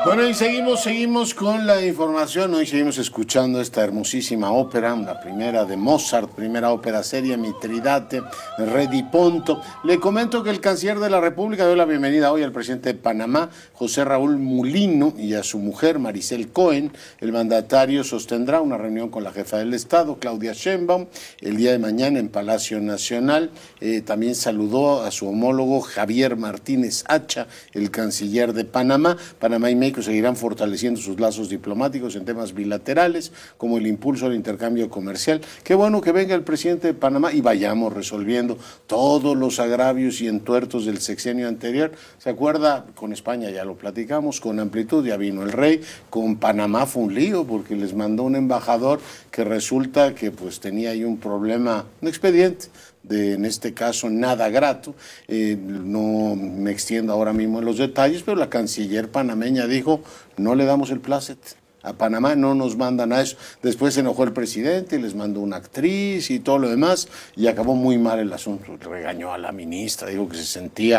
Bueno, y seguimos con la información. Hoy seguimos escuchando esta hermosísima ópera, la primera de Mozart, primera ópera seria, Mitridate, Re di Ponto. Le comento que el canciller de la República dio la bienvenida hoy al presidente de Panamá, José Raúl Mulino, y a su mujer, Maricel Cohen. El mandatario sostendrá una reunión con la jefa del Estado, Claudia Sheinbaum, el día de mañana en Palacio Nacional. También saludó a su homólogo Javier Martínez Hacha, el canciller de Panamá. Panamá y México seguirán fortaleciendo sus lazos diplomáticos en temas bilaterales, como el impulso al intercambio comercial. Qué bueno que venga el presidente de Panamá y vayamos resolviendo todos los agravios y entuertos del sexenio anterior. ¿Se acuerda? Con España ya lo platicamos, con amplitud, ya vino el rey. Con Panamá fue un lío porque les mandó un embajador que resulta que pues tenía ahí un problema, un expediente en este caso nada grato. No me extiendo ahora mismo en los detalles, pero la canciller panameña dijo, no le damos el plácet. A Panamá no nos mandan a eso. Después se enojó el presidente y les mandó una actriz y todo lo demás y acabó muy mal el asunto. Regañó a la ministra, dijo que se sentía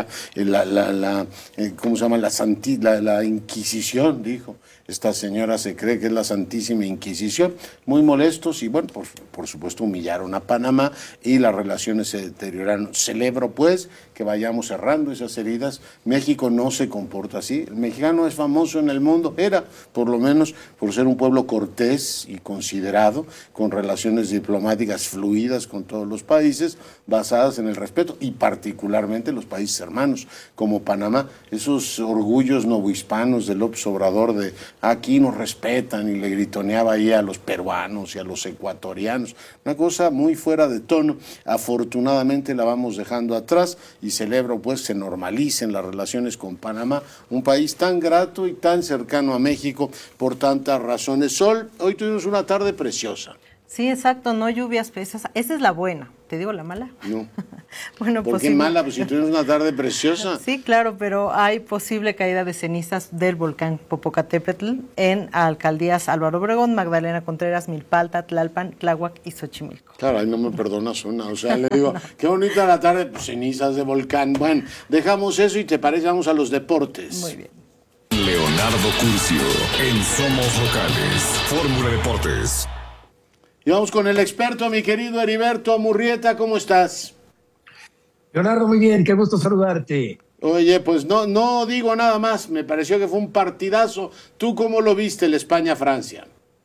¿cómo se llama? La Inquisición, dijo. Esta señora se cree que es la Santísima Inquisición. Muy molestos y bueno, por supuesto humillaron a Panamá y las relaciones se deterioraron. Celebro pues que vayamos cerrando esas heridas. México no se comporta así. El mexicano es famoso en el mundo, era por lo menos por ser un pueblo cortés y considerado, con relaciones diplomáticas fluidas con todos los países, basadas en el respeto, y particularmente los países hermanos, como Panamá, esos orgullos novohispanos de López Obrador de aquí nos respetan, y le gritoneaba ahí a los peruanos y a los ecuatorianos, una cosa muy fuera de tono. Afortunadamente la vamos dejando atrás y celebro pues se normalicen las relaciones con Panamá, un país tan grato y tan cercano a México por tantas razones. Sol, hoy tuvimos una tarde preciosa. Sí, exacto, no lluvias pesas. Esa es la buena. ¿Te digo la mala? No. Bueno, ¿Por qué mala? Pues si tuvimos una tarde preciosa. Sí, claro, pero hay posible caída de cenizas del volcán Popocatépetl en alcaldías Álvaro Obregón, Magdalena Contreras, Milpalta, Tlalpan, Tláhuac y Xochimilco. Claro, ahí no me perdonas una. O sea, le digo, qué bonita la tarde, pues cenizas de volcán. Bueno, dejamos eso y te parece, vamos a los deportes. Muy bien. Leonardo Curcio, en Somos Locales, Fórmula Deportes. Y vamos con el experto, mi querido Heriberto Murrieta, ¿cómo estás? Leonardo, muy bien, qué gusto saludarte. Oye, pues no digo nada más, me pareció que fue un partidazo. ¿Tú cómo lo viste, el España-Francia?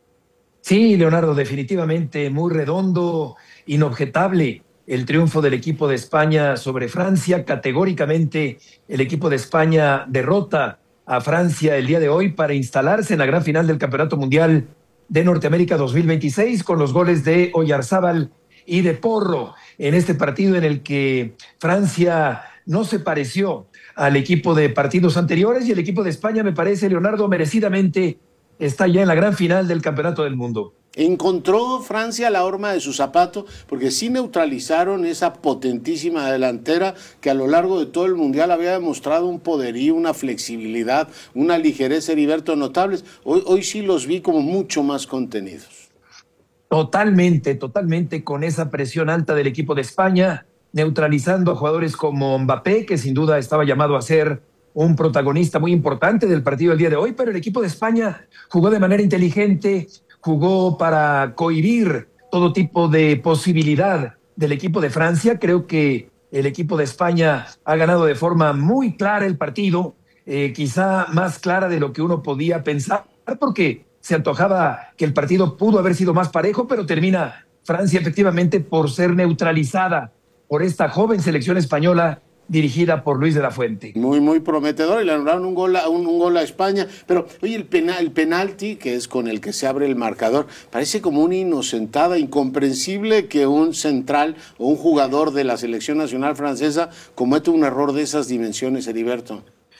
Sí, Leonardo, definitivamente muy redondo, inobjetable el triunfo del equipo de España sobre Francia. Categóricamente el equipo de España derrota a Francia el día de hoy para instalarse en la gran final del Campeonato Mundial de Norteamérica 2026 con los goles de Oyarzábal y de Porro en este partido en el que Francia no se pareció al equipo de partidos anteriores y el equipo de España, me parece, Leonardo, merecidamente está ya en la gran final del Campeonato del Mundo. ¿Encontró Francia la horma de su zapato? Porque sí neutralizaron esa potentísima delantera que a lo largo de todo el Mundial había demostrado un poderío, una flexibilidad, una ligereza, Heriberto, notables. Hoy sí los vi como mucho más contenidos. Totalmente, con esa presión alta del equipo de España, neutralizando a jugadores como Mbappé, que sin duda estaba llamado a ser un protagonista muy importante del partido del día de hoy, pero el equipo de España jugó de manera inteligente, jugó para cohibir todo tipo de posibilidad del equipo de Francia. Creo que el equipo de España ha ganado de forma muy clara el partido, quizá más clara de lo que uno podía pensar, porque se antojaba que el partido pudo haber sido más parejo, pero termina Francia efectivamente por ser neutralizada por esta joven selección española dirigida por Luis de la Fuente. Muy prometedor, y le anularon un gol a España. Pero, oye, el penalti, que es con el que se abre el marcador, parece como una inocentada, incomprensible que un central o un jugador de la selección nacional francesa cometa un error de esas dimensiones, Heriberto.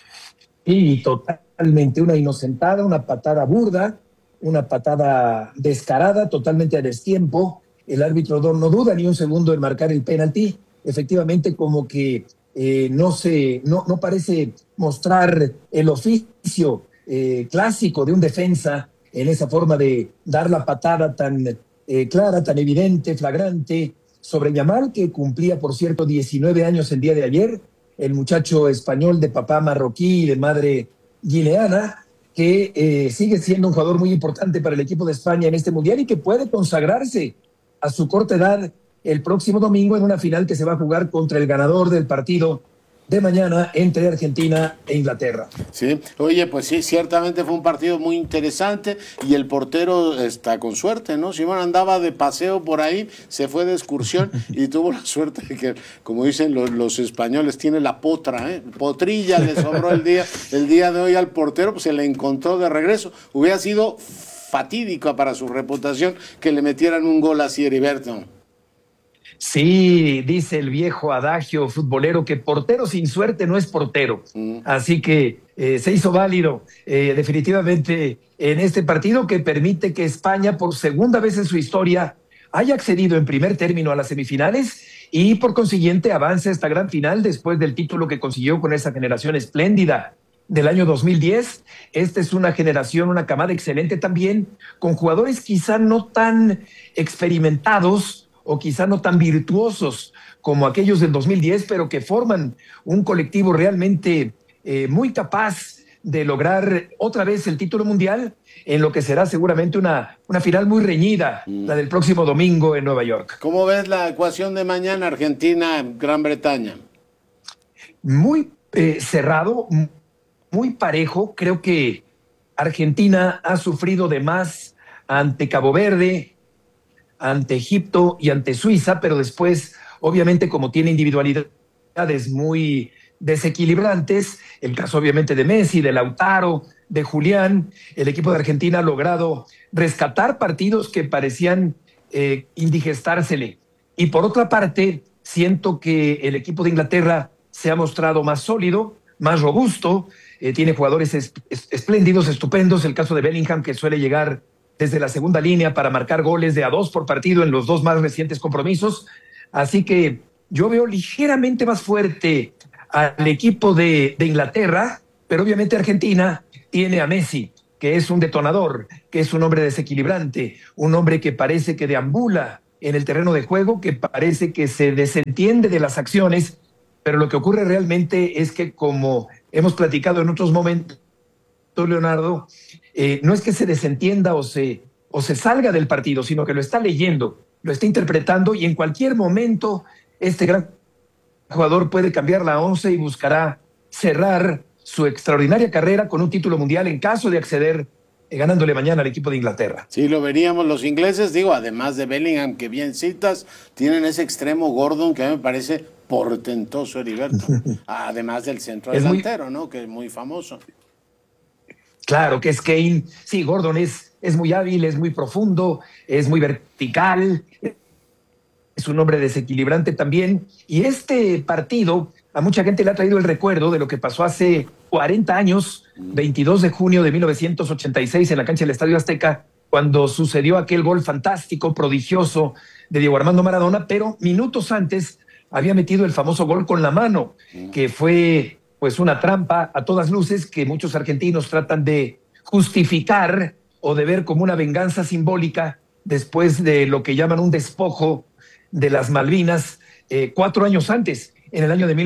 Y totalmente una inocentada, una patada burda, una patada descarada, totalmente a destiempo. El árbitro no duda ni un segundo en marcar el penalti. Efectivamente, como que no parece mostrar el oficio clásico de un defensa en esa forma de dar la patada tan clara, tan evidente, flagrante sobre Yamal, que cumplía, por cierto, 19 años el día de ayer, el muchacho español de papá marroquí y de madre guineana, que sigue siendo un jugador muy importante para el equipo de España en este Mundial y que puede consagrarse a su corta edad el próximo domingo en una final que se va a jugar contra el ganador del partido de mañana entre Argentina e Inglaterra. Sí, oye, pues sí, ciertamente fue un partido muy interesante y el portero está con suerte, ¿no? Simón andaba de paseo por ahí, se fue de excursión y tuvo la suerte de que, como dicen los españoles, tiene la potra, potrilla le sobró el día de hoy al portero, pues se le encontró de regreso. Hubiera sido fatídico para su reputación que le metieran un gol así, Heriberto. Sí, dice el viejo adagio futbolero que portero sin suerte no es portero. Así que se hizo válido definitivamente en este partido que permite que España por segunda vez en su historia haya accedido en primer término a las semifinales y por consiguiente avance a esta gran final después del título que consiguió con esa generación espléndida del año 2010. Esta es una generación, una camada excelente también, con jugadores quizá no tan experimentados o quizá no tan virtuosos como aquellos del 2010, pero que forman un colectivo realmente muy capaz de lograr otra vez el título mundial en lo que será seguramente una final muy reñida, la del próximo domingo en Nueva York. ¿Cómo ves la ecuación de mañana, Argentina-Gran Bretaña? Muy cerrado, muy parejo. Creo que Argentina ha sufrido de más ante Cabo Verde, ante Egipto y ante Suiza, pero después, obviamente, como tiene individualidades muy desequilibrantes, el caso obviamente de Messi, de Lautaro, de Julián, el equipo de Argentina ha logrado rescatar partidos que parecían indigestársele. Y por otra parte, siento que el equipo de Inglaterra se ha mostrado más sólido, más robusto, tiene jugadores espléndidos, estupendos, el caso de Bellingham, que suele llegar desde la segunda línea para marcar goles de a 2 por partido en los 2 más recientes compromisos. Así que yo veo ligeramente más fuerte al equipo de Inglaterra, pero obviamente Argentina tiene a Messi, que es un detonador, que es un hombre desequilibrante, un hombre que parece que deambula en el terreno de juego, que parece que se desentiende de las acciones, pero lo que ocurre realmente es que, como hemos platicado en otros momentos, Leonardo, no es que se desentienda o se salga del partido, sino que lo está leyendo, lo está interpretando y en cualquier momento este gran jugador puede cambiar la once y buscará cerrar su extraordinaria carrera con un título mundial en caso de acceder ganándole mañana al equipo de Inglaterra. Sí, lo veríamos los ingleses, digo, además de Bellingham, que bien citas, tienen ese extremo Gordon que a mí me parece portentoso, Heriberto, además del centro delantero, ¿no? Que es muy famoso. Claro que es Kane. Sí, Gordon es muy hábil, es muy profundo, es muy vertical, es un hombre desequilibrante también. Y este partido a mucha gente le ha traído el recuerdo de lo que pasó hace 40 años, 22 de junio de 1986 en la cancha del Estadio Azteca, cuando sucedió aquel gol fantástico, prodigioso de Diego Armando Maradona, pero minutos antes había metido el famoso gol con la mano, que fue pues una trampa a todas luces que muchos argentinos tratan de justificar o de ver como una venganza simbólica después de lo que llaman un despojo de las Malvinas 4 años antes, en el año de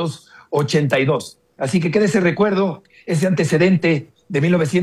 1982. Así que queda ese recuerdo, ese antecedente de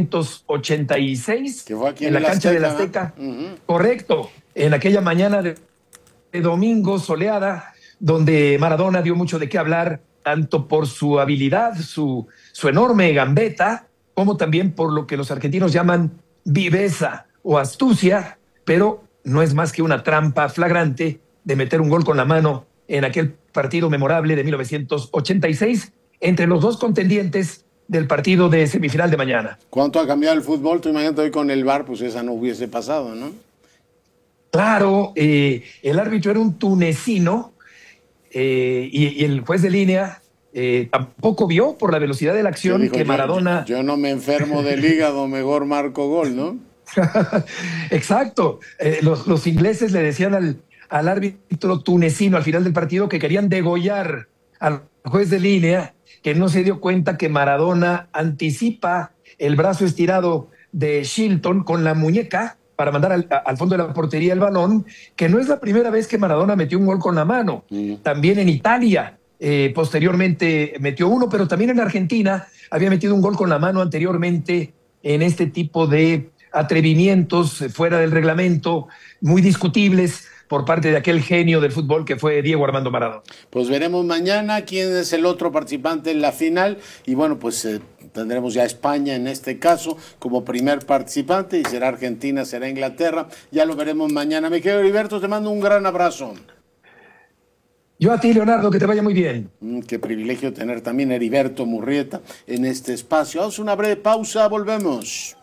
1986 que fue aquí en la cancha del Azteca. Correcto, en aquella mañana de domingo soleada, donde Maradona dio mucho de qué hablar, tanto por su habilidad, su enorme gambeta, como también por lo que los argentinos llaman viveza o astucia, pero no es más que una trampa flagrante de meter un gol con la mano en aquel partido memorable de 1986 entre los dos contendientes del partido de semifinal de mañana. ¿Cuánto ha cambiado el fútbol? Tú imagínate hoy con el VAR, pues esa no hubiese pasado, ¿no? Claro, el árbitro era un tunecino, y el juez de línea tampoco vio por la velocidad de la acción dijo, que Maradona... Yo no me enfermo del hígado, mejor marco gol, ¿no? Exacto. Los ingleses le decían al árbitro tunecino al final del partido que querían degollar al juez de línea, que no se dio cuenta que Maradona anticipa el brazo estirado de Shilton con la muñeca para mandar al fondo de la portería el balón, que no es la primera vez que Maradona metió un gol con la mano. También en Italia, posteriormente metió uno, pero también en Argentina había metido un gol con la mano anteriormente en este tipo de atrevimientos fuera del reglamento, muy discutibles por parte de aquel genio del fútbol que fue Diego Armando Maradona. Pues veremos mañana quién es el otro participante en la final y bueno, pues tendremos ya España en este caso como primer participante y será Argentina, será Inglaterra, ya lo veremos mañana. Mi querido Heriberto, te mando un gran abrazo. Yo a ti, Leonardo, que te vaya muy bien. Qué privilegio tener también a Heriberto Murrieta en este espacio. Haz una breve pausa, volvemos.